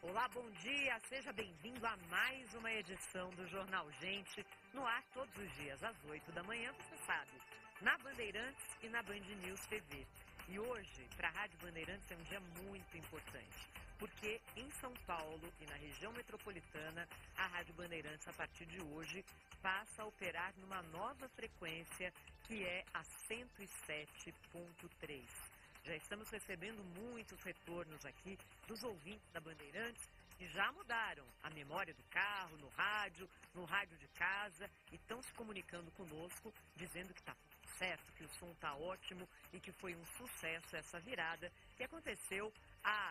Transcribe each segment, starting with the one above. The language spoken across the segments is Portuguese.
Olá, bom dia, seja bem-vindo a mais uma edição do Jornal Gente, no ar todos os dias, às 8 da manhã, você sabe, na Bandeirantes e na Band News TV. E hoje, para a Rádio Bandeirantes, é um dia muito importante, porque em São Paulo e na região metropolitana, a Rádio Bandeirantes, a partir de hoje, passa a operar numa nova frequência, que é a 107.3. Já estamos recebendo muitos retornos aqui dos ouvintes da Bandeirantes que já mudaram a memória do carro, no rádio de casa e estão se comunicando conosco, dizendo que está tudo certo, que o som está ótimo e que foi um sucesso essa virada que aconteceu à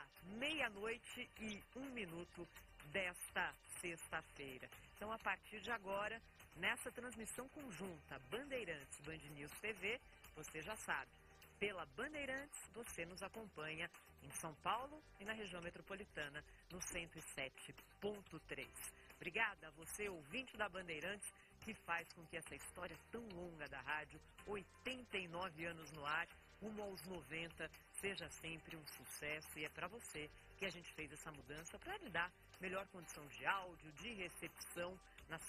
00:01 desta sexta-feira. Então, a partir de agora, nessa transmissão conjunta Bandeirantes Band News TV, você já sabe, pela Bandeirantes, você nos acompanha em São Paulo e na região metropolitana, no 107.3. Obrigada a você, ouvinte da Bandeirantes, que faz com que essa história tão longa da rádio, 89 anos no ar, rumo aos 90, seja sempre um sucesso. E é para você que a gente fez essa mudança para lhe dar melhor condição de áudio, de recepção na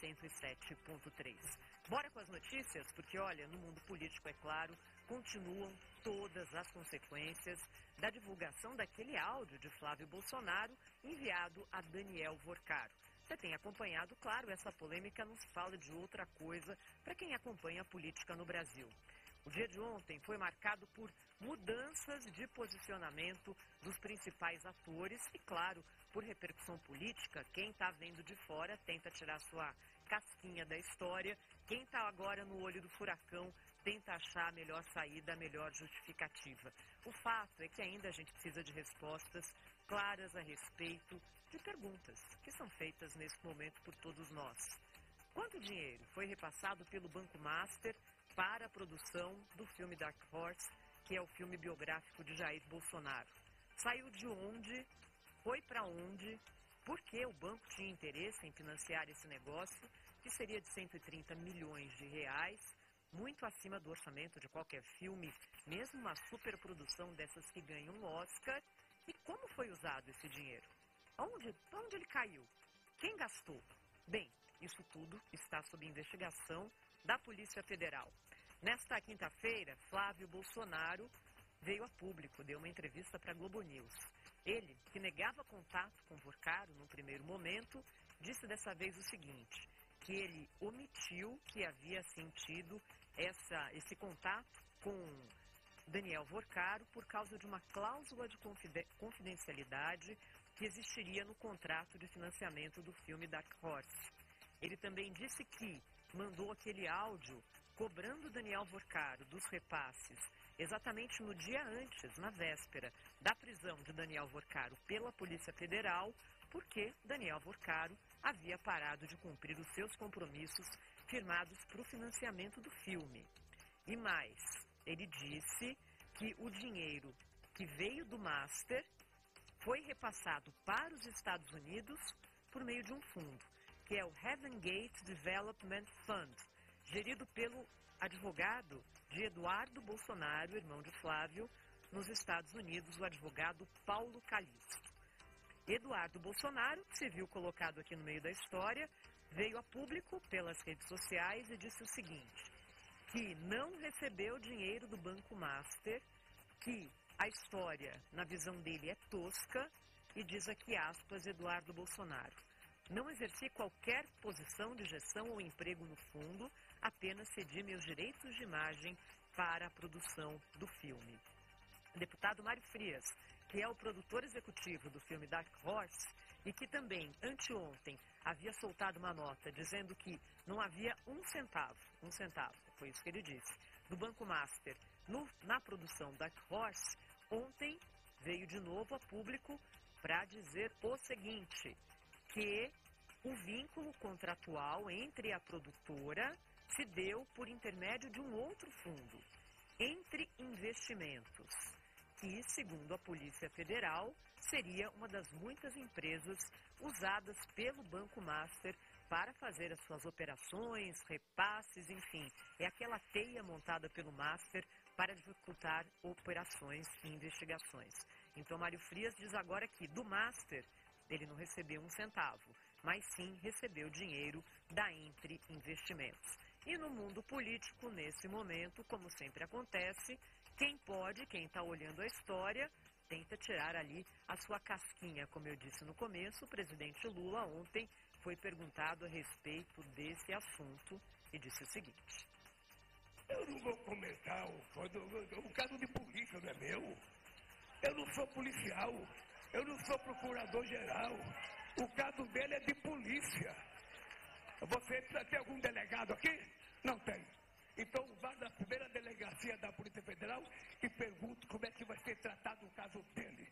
107.3. Bora com as notícias? Porque, olha, no mundo político, é claro, continuam todas as consequências da divulgação daquele áudio de Flávio Bolsonaro enviado a Daniel Vorcaro. Você tem acompanhado, claro, essa polêmica não se fala de outra coisa para quem acompanha a política no Brasil. O dia de ontem foi marcado por mudanças de posicionamento dos principais atores e, claro, por repercussão política. Quem está vendo de fora tenta tirar sua casquinha da história. Quem está agora no olho do furacão tenta achar a melhor saída, a melhor justificativa. O fato é que ainda a gente precisa de respostas claras a respeito de perguntas que são feitas nesse momento por todos nós. Quanto dinheiro foi repassado pelo Banco Master para a produção do filme Dark Horse, que é o filme biográfico de Jair Bolsonaro? Saiu de onde? Foi para onde? Por que o banco tinha interesse em financiar esse negócio, que seria de 130 milhões de reais, muito acima do orçamento de qualquer filme, mesmo uma superprodução dessas que ganham um Oscar? E como foi usado esse dinheiro? Onde ele caiu? Quem gastou? Bem, isso tudo está sob investigação da Polícia Federal. Nesta quinta-feira, Flávio Bolsonaro veio a público, deu uma entrevista para a Globo News. Ele, que negava contato com Vorcaro no primeiro momento, disse dessa vez o seguinte, que ele omitiu que havia sentido esse contato com Daniel Vorcaro por causa de uma cláusula de confidencialidade que existiria no contrato de financiamento do filme Dark Horse. Ele também disse que mandou aquele áudio cobrando Daniel Vorcaro dos repasses exatamente no dia antes, na véspera, da prisão de Daniel Vorcaro pela Polícia Federal, porque Daniel Vorcaro havia parado de cumprir os seus compromissos firmados para o financiamento do filme. E mais, ele disse que o dinheiro que veio do Master foi repassado para os Estados Unidos por meio de um fundo, que é o Heaven Gate Development Fund, gerido pelo advogado de Eduardo Bolsonaro, irmão de Flávio, nos Estados Unidos, o advogado Paulo Calixto. Eduardo Bolsonaro, que se viu colocado aqui no meio da história, veio a público pelas redes sociais e disse o seguinte, que não recebeu dinheiro do Banco Master, que a história, na visão dele, é tosca, e diz aqui, aspas, Eduardo Bolsonaro, não exerci qualquer posição de gestão ou emprego no fundo, apenas cedi meus direitos de imagem para a produção do filme. O deputado Mário Frias, que é o produtor executivo do filme Dark Horse, e que também, anteontem, havia soltado uma nota dizendo que não havia um centavo, foi isso que ele disse, do Banco Master na produção Dark Horse, ontem veio de novo a público para dizer o seguinte, que o vínculo contratual entre a produtora se deu por intermédio de um outro fundo, Entre Investimentos, que, segundo a Polícia Federal, seria uma das muitas empresas usadas pelo Banco Master para fazer as suas operações, repasses, enfim. É aquela teia montada pelo Master para dificultar operações e investigações. Então, Mário Frias diz agora que do Master ele não recebeu um centavo, mas sim recebeu dinheiro da Entre Investimentos. E no mundo político, nesse momento, como sempre acontece, quem pode, quem está olhando a história, tenta tirar ali a sua casquinha. Como eu disse no começo, o presidente Lula ontem foi perguntado a respeito desse assunto e disse o seguinte: eu não vou comentar o caso de polícia, não é meu. Eu não sou policial, eu não sou procurador-geral. O caso dele é de polícia. Você tem algum delegado aqui? Não tem. Então vá na primeira delegacia da Polícia Federal e pergunte como é que vai ser tratado o caso dele.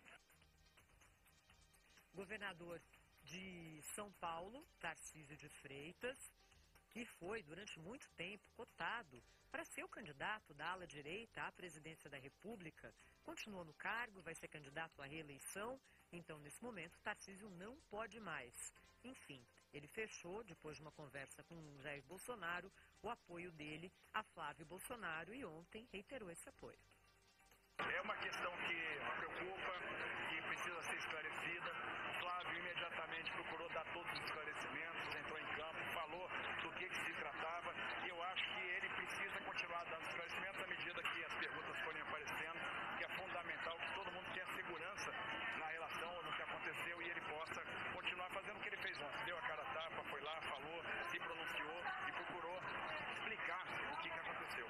Governador de São Paulo, Tarcísio de Freitas, que foi durante muito tempo cotado para ser o candidato da ala direita à presidência da República, continuou no cargo, vai ser candidato à reeleição. Então, nesse momento, Tarcísio não pode mais. Enfim, ele fechou, depois de uma conversa com Jair Bolsonaro, o apoio dele a Flávio Bolsonaro e ontem reiterou esse apoio. É uma questão que preocupa, que precisa ser esclarecida. Flávio imediatamente procurou dar todos os esclarecimentos, entrou em campo, falou do que se tratava. E eu acho que ele precisa continuar dando esclarecimentos à medida que as perguntas forem aparecendo, que é fundamental que todo mundo tenha segurança na relação, no que aconteceu, e ele possa continuar fazendo o que ele fez ontem. Deu a cara a tapa, foi lá, falou, se pronunciou e procurou explicar o que aconteceu.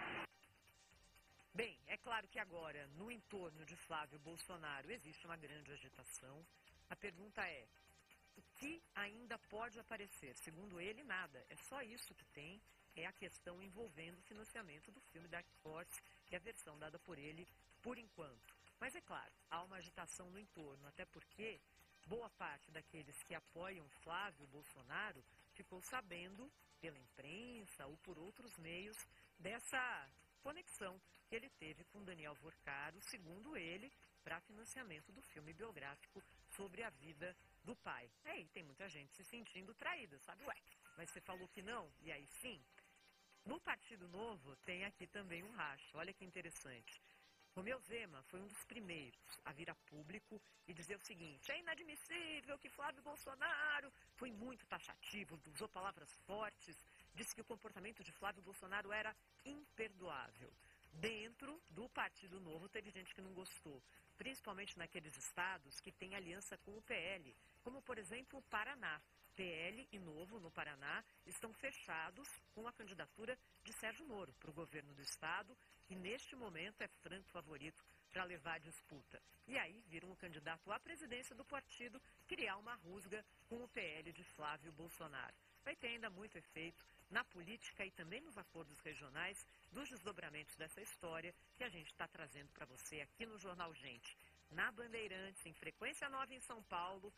Bem, é claro que agora, no entorno de Flávio Bolsonaro, existe uma grande agitação. A pergunta é: o que ainda pode aparecer? Segundo ele, nada. É só isso que tem, é a questão envolvendo o financiamento do filme Dark Horse e a versão dada por ele, por enquanto. Mas é claro, há uma agitação no entorno, até porque boa parte daqueles que apoiam Flávio Bolsonaro ficou sabendo, pela imprensa ou por outros meios, dessa conexão que ele teve com Daniel Vorcaro, segundo ele, para financiamento do filme biográfico sobre a vida do pai. E tem muita gente se sentindo traída, sabe? Ué, mas você falou que não? E aí sim? No Partido Novo tem aqui também um racha. Olha que interessante. Romeu Zema foi um dos primeiros a vir a público e dizer o seguinte: é inadmissível que Flávio Bolsonaro foi muito taxativo, usou palavras fortes, disse que o comportamento de Flávio Bolsonaro era imperdoável. Dentro do Partido Novo teve gente que não gostou, principalmente naqueles estados que têm aliança com o PL, como por exemplo o Paraná. PL e Novo no Paraná estão fechados com a candidatura de Sérgio Moro para o governo do estado, que neste momento é franco favorito para levar a disputa. E aí viram o candidato à presidência do partido criar uma rusga com o PL de Flávio Bolsonaro. Vai ter ainda muito efeito na política e também nos acordos regionais dos desdobramentos dessa história que a gente está trazendo para você aqui no Jornal Gente. Na Bandeirantes, em frequência 9 em São Paulo,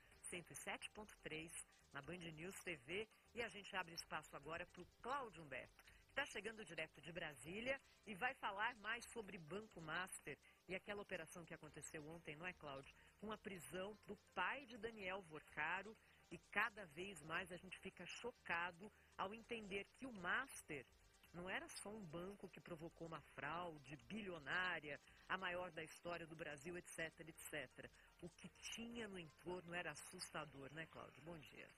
107.3 na Band News TV, e a gente abre espaço agora para o Cláudio Humberto, que está chegando direto de Brasília e vai falar mais sobre Banco Master e aquela operação que aconteceu ontem, não é, Cláudio? Com a prisão do pai de Daniel Vorcaro, e cada vez mais a gente fica chocado ao entender que o Master não era só um banco que provocou uma fraude bilionária, a maior da história do Brasil, etc, etc. O que tinha no entorno era assustador, né, Cláudio? Bom dia.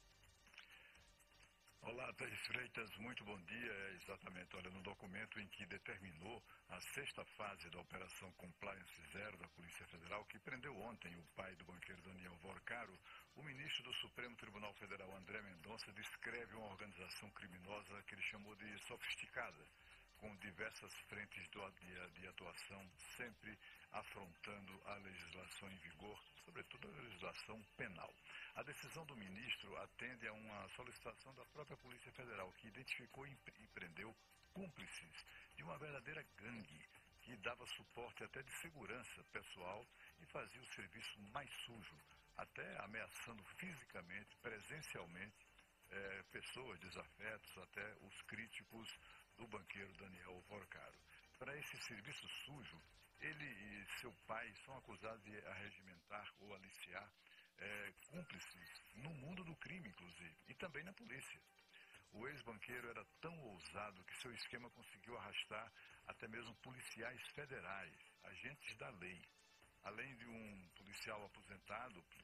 Olá, Thaís Freitas, muito bom dia. Exatamente, olha, no documento em que determinou a 6ª fase da Operação Compliance Zero da Polícia Federal, que prendeu ontem o pai do banqueiro Daniel Vorcaro, o ministro do Supremo Tribunal Federal, André Mendonça, descreve uma organização criminosa que ele chamou de sofisticada, com diversas frentes de atuação, sempre afrontando a legislação em vigor, sobretudo a legislação penal. A decisão do ministro atende a uma solicitação da própria Polícia Federal, que identificou e prendeu cúmplices de uma verdadeira gangue, que dava suporte até de segurança pessoal e fazia o serviço mais sujo, até ameaçando fisicamente, presencialmente, pessoas, desafetos, até os críticos do banqueiro Daniel Vorcaro. Para esse serviço sujo, ele e seu pai são acusados de arregimentar ou aliciar cúmplices no mundo do crime, inclusive, e também na polícia. O ex-banqueiro era tão ousado que seu esquema conseguiu arrastar até mesmo policiais federais, agentes da lei. Além de um policial aposentado, policial federal,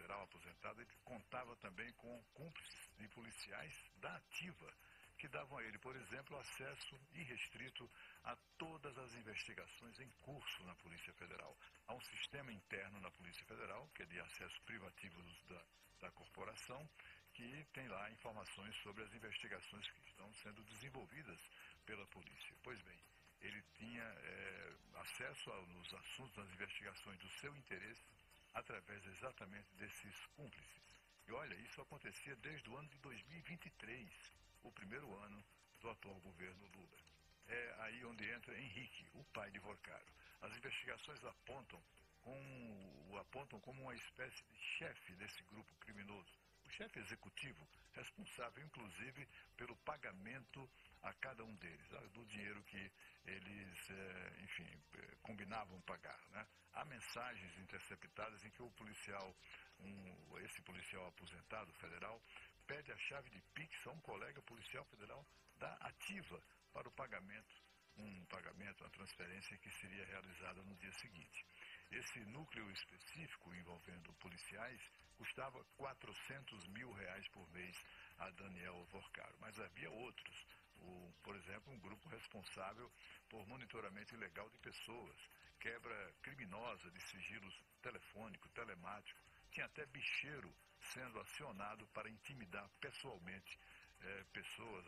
Federal aposentado, ele contava também com cúmplices de policiais da ativa, que davam a ele, por exemplo, acesso irrestrito a todas as investigações em curso na Polícia Federal. Há um sistema interno na Polícia Federal, que é de acesso privativo da corporação, que tem lá informações sobre as investigações que estão sendo desenvolvidas pela polícia. Pois bem, ele tinha acesso aos assuntos, às investigações do seu interesse, através exatamente desses cúmplices. E olha, isso acontecia desde o ano de 2023, o primeiro ano do atual governo Lula. É aí onde entra Henrique, o pai de Vorcaro. As investigações apontam como uma espécie de chefe desse grupo criminoso. O chefe executivo, responsável inclusive pelo pagamento a cada um deles, do dinheiro que eles, combinavam pagar, né? Há mensagens interceptadas em que o policial, esse policial aposentado federal, pede a chave de Pix a um colega policial federal da ativa para o pagamento, uma transferência que seria realizada no dia seguinte. Esse núcleo específico envolvendo policiais custava R$400 mil por mês a Daniel Vorcaro, mas havia outros, por exemplo, um grupo responsável por monitoramento ilegal de pessoas, quebra criminosa de sigilos telefônico, telemático, tinha até bicheiro sendo acionado para intimidar pessoalmente pessoas,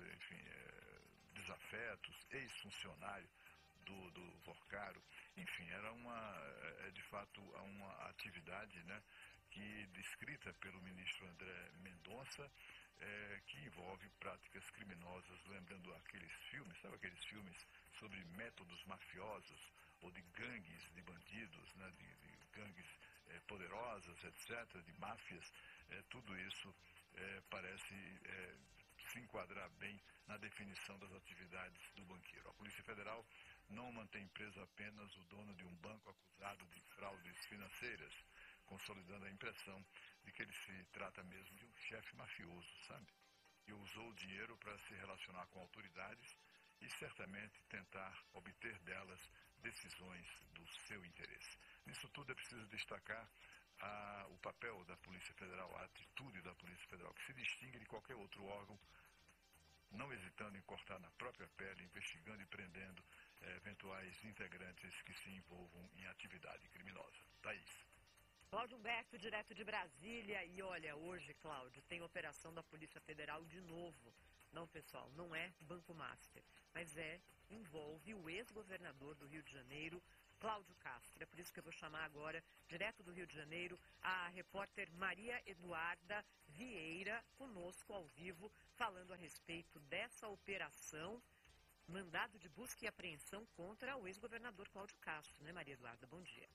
desafetos, ex-funcionário do Vorcaro. Enfim, era de fato uma atividade, né, que descrita pelo ministro André Mendonça, que envolve práticas criminosas, lembrando aqueles filmes, sabe aqueles filmes sobre métodos mafiosos ou de gangues de bandidos, né, de gangues poderosas, etc., de máfias. Tudo isso parece se enquadrar bem na definição das atividades do banqueiro. A Polícia Federal não mantém preso apenas o dono de um banco acusado de fraudes financeiras, consolidando a impressão de que ele se trata mesmo de um chefe mafioso, sabe? E usou o dinheiro para se relacionar com autoridades e certamente tentar obter delas decisões do seu interesse. Nisso tudo é preciso destacar o papel da Polícia Federal, a atitude da Polícia Federal, que se distingue de qualquer outro órgão, não hesitando em cortar na própria pele, investigando e prendendo eventuais integrantes que se envolvam em atividade criminosa. Thaís. Cláudio Humberto, direto de Brasília. E olha, hoje, Cláudio, tem operação da Polícia Federal de novo. Não, pessoal, não é Banco Master, mas envolve o ex-governador do Rio de Janeiro, Cláudio Castro. É por isso que eu vou chamar agora, direto do Rio de Janeiro, a repórter Maria Eduarda Vieira, conosco ao vivo, falando a respeito dessa operação, mandado de busca e apreensão contra o ex-governador Cláudio Castro, né, Maria Eduarda? Bom dia.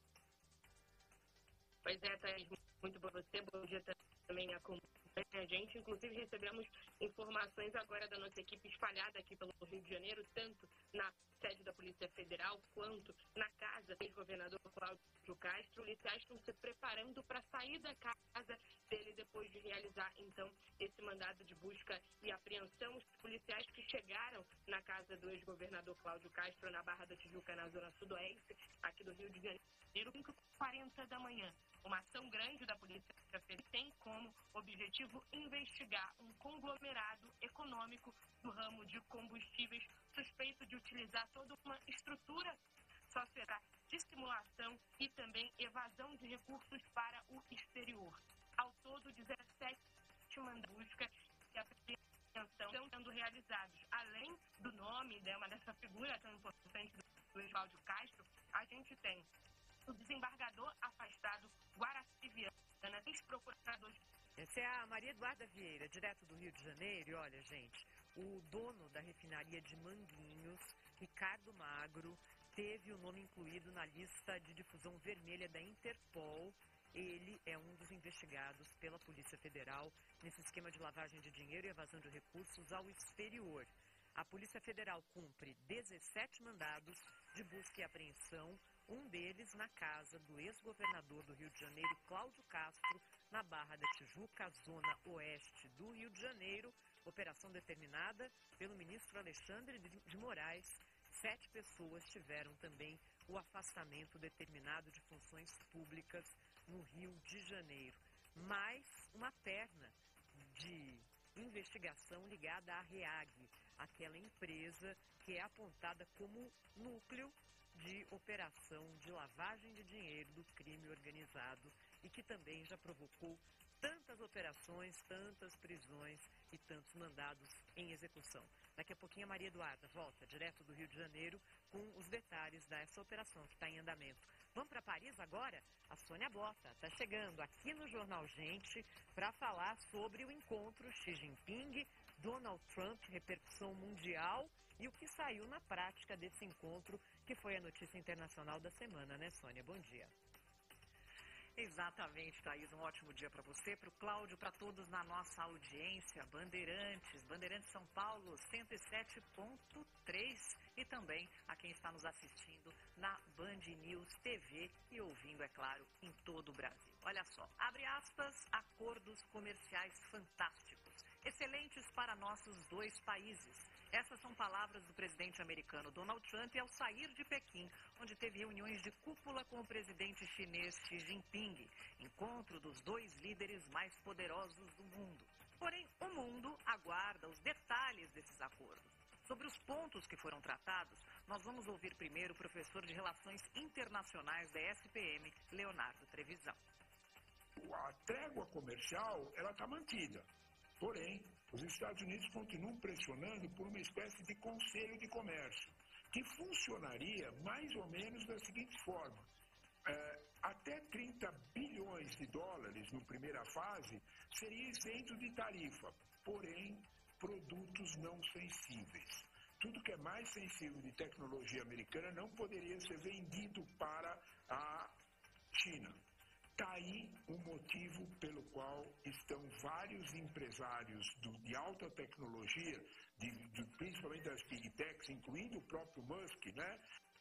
Pois é, Thaís, muito bom você, bom dia também a gente. Inclusive, recebemos informações agora da nossa equipe espalhada aqui pelo Rio de Janeiro, tanto na sede da Polícia Federal quanto na casa do ex-governador Cláudio Castro. Os policiais estão se preparando para sair da casa dele depois de realizar, então, esse mandado de busca e apreensão. Os policiais que chegaram na casa do ex-governador Cláudio Castro, na Barra da Tijuca, na zona sudoeste, aqui do Rio de Janeiro, 5h40 da manhã. Uma ação grande da Polícia Federal tem como objetivo investigar um conglomerado econômico do ramo de combustíveis suspeito de utilizar toda uma estrutura societária de simulação e também evasão de recursos para o exterior. Ao todo, 17 mandados de busca e apreensão estão sendo realizados. Além do nome dessa figura tão importante do Cláudio Castro, a gente tem o desembargador afastado Guaraci Viana, ex-procurador. Essa é a Maria Eduarda Vieira, direto do Rio de Janeiro. E olha, gente, o dono da refinaria de Manguinhos, Ricardo Magro, teve o nome incluído na lista de difusão vermelha da Interpol. Ele é um dos investigados pela Polícia Federal nesse esquema de lavagem de dinheiro e evasão de recursos ao exterior. A Polícia Federal cumpre 17 mandados de busca e apreensão, um deles na casa do ex-governador do Rio de Janeiro, Cláudio Castro, na Barra da Tijuca, zona oeste do Rio de Janeiro. Operação determinada pelo ministro Alexandre de Moraes. 7 pessoas tiveram também o afastamento determinado de funções públicas no Rio de Janeiro. mais uma perna de investigação ligada à REAG, aquela empresa que é apontada como núcleo de operação de lavagem de dinheiro do crime organizado e que também já provocou tantas operações, tantas prisões e tantos mandados em execução. Daqui a pouquinho a Maria Eduarda volta direto do Rio de Janeiro com os detalhes dessa operação que está em andamento. Vamos para Paris agora? A Sônia Bota está chegando aqui no Jornal Gente para falar sobre o encontro Xi Jinping, Donald Trump, repercussão mundial e o que saiu na prática desse encontro, que foi a notícia internacional da semana, né, Sônia? Bom dia. Exatamente, Thaís. Um ótimo dia para você, para o Cláudio, para todos na nossa audiência. Bandeirantes São Paulo, 107.3 e também a quem está nos assistindo na Band News TV e ouvindo, é claro, em todo o Brasil. Olha só, abre aspas, acordos comerciais fantásticos, excelentes para nossos dois países. Essas são palavras do presidente americano Donald Trump ao sair de Pequim, onde teve reuniões de cúpula com o presidente chinês Xi Jinping, encontro dos dois líderes mais poderosos do mundo. Porém, o mundo aguarda os detalhes desses acordos. Sobre os pontos que foram tratados, nós vamos ouvir primeiro o professor de Relações Internacionais da SPM, Leonardo Trevisan. A trégua comercial, ela está mantida. Porém, os Estados Unidos continuam pressionando por uma espécie de conselho de comércio, que funcionaria mais ou menos da seguinte forma. Até 30 bilhões de dólares na primeira fase seria isento de tarifa, porém, produtos não sensíveis. Tudo que é mais sensível de tecnologia americana não poderia ser vendido para a China. Está aí um motivo pelo qual estão vários empresários de alta tecnologia, principalmente das Big Techs, incluindo o próprio Musk, né?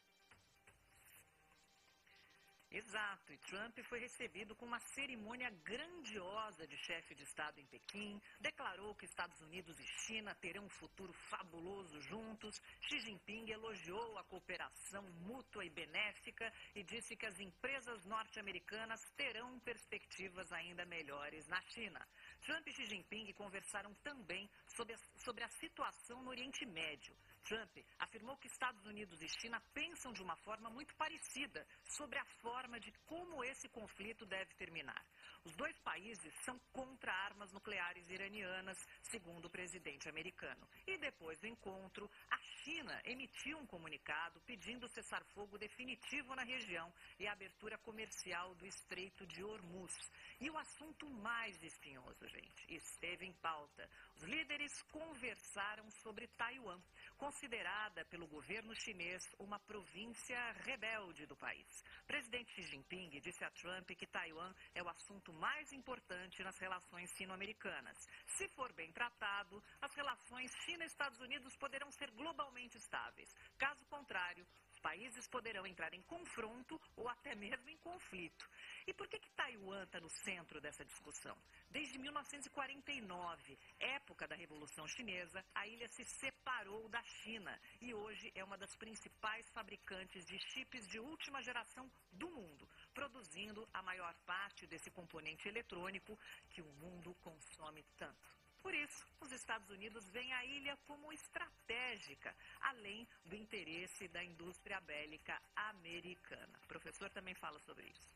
Exato, e Trump foi recebido com uma cerimônia grandiosa de chefe de Estado em Pequim, declarou que Estados Unidos e China terão um futuro fabuloso juntos. Xi Jinping elogiou a cooperação mútua e benéfica e disse que as empresas norte-americanas terão perspectivas ainda melhores na China. Trump e Xi Jinping conversaram também sobre a situação no Oriente Médio. Trump afirmou que Estados Unidos e China pensam de uma forma muito parecida sobre a forma de como esse conflito deve terminar. Os dois países são contra armas nucleares iranianas, segundo o presidente americano. E depois do encontro, a China emitiu um comunicado pedindo cessar-fogo definitivo na região e a abertura comercial do Estreito de Hormuz. E o assunto mais espinhoso, gente, esteve em pauta. Os líderes conversaram sobre Taiwan, considerada pelo governo chinês uma província rebelde do país. O presidente Xi Jinping disse a Trump que Taiwan é o assunto mais importante nas relações sino-americanas. Se for bem tratado, as relações China-Estados Unidos poderão ser globalmente estáveis. Caso contrário, os países poderão entrar em confronto ou até mesmo em conflito. E por que Taiwan está no centro dessa discussão? Desde 1949, época da Revolução Chinesa, a ilha se separou da China e hoje é uma das principais fabricantes de chips de última geração do mundo, produzindo a maior parte desse componente eletrônico que o mundo consome tanto. Por isso, os Estados Unidos veem a ilha como estratégica, além do interesse da indústria bélica americana. O professor também fala sobre isso.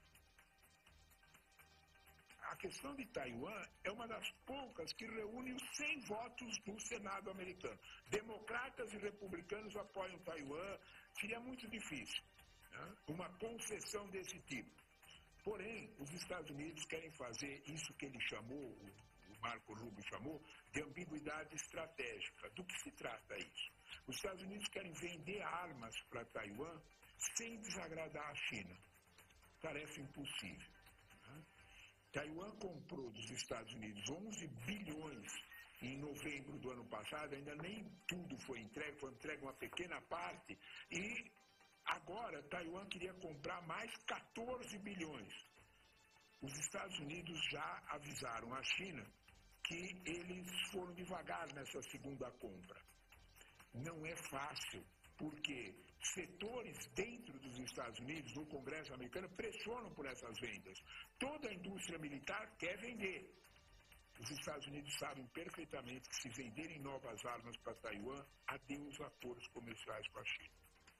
A questão de Taiwan é uma das poucas que reúne os 100 votos do Senado americano. Democratas e republicanos apoiam Taiwan. Seria muito difícil, né? Uma concessão desse tipo. Porém, os Estados Unidos querem fazer isso que ele chamou, o Marco Rubio chamou, de ambiguidade estratégica. Do que se trata isso? Os Estados Unidos querem vender armas para Taiwan sem desagradar a China. Tarefa impossível. Taiwan comprou dos Estados Unidos 11 bilhões em novembro do ano passado, ainda nem tudo foi entregue uma pequena parte, e agora Taiwan queria comprar mais 14 bilhões. Os Estados Unidos já avisaram a China que eles foram devagar nessa segunda compra. Não é fácil porque setores dentro dos Estados Unidos, no Congresso americano, pressionam por essas vendas. Toda a indústria militar quer vender. Os Estados Unidos sabem perfeitamente que se venderem novas armas para Taiwan, adeus acordos comerciais com a China.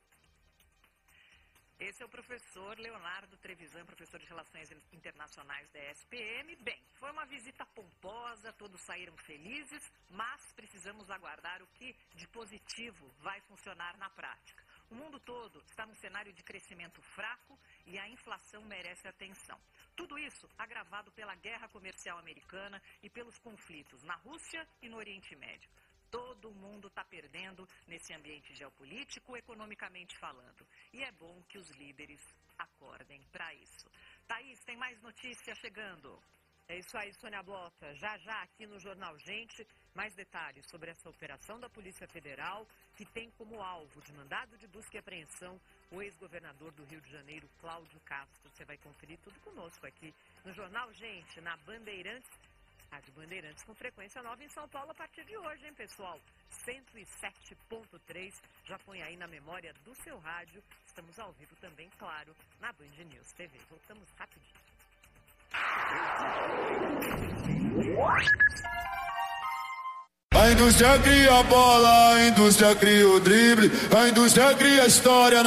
Esse é o professor Leonardo Trevisan, professor de Relações Internacionais da ESPM. Bem, foi uma visita pomposa, todos saíram felizes, mas precisamos aguardar o que de positivo vai funcionar na prática. O mundo todo está num cenário de crescimento fraco e a inflação merece atenção. Tudo isso agravado pela guerra comercial americana e pelos conflitos na Rússia e no Oriente Médio. Todo mundo está perdendo nesse ambiente geopolítico, economicamente falando. E é bom que os líderes acordem para isso. Thaís, tem mais notícia chegando. É isso aí, Sônia Blota. Já aqui no Jornal Gente, mais detalhes sobre essa operação da Polícia Federal, que tem como alvo de mandado de busca e apreensão o ex-governador do Rio de Janeiro, Cláudio Castro. Você vai conferir tudo conosco aqui no Jornal Gente, na Bandeirantes. Rádio Bandeirantes com frequência nova em São Paulo a partir de hoje, hein, pessoal? 107.3, já põe aí na memória do seu rádio. Estamos ao vivo também, claro, na Band News TV. Voltamos rapidinho. A indústria cria a bola, a indústria cria o drible, a indústria cria a história.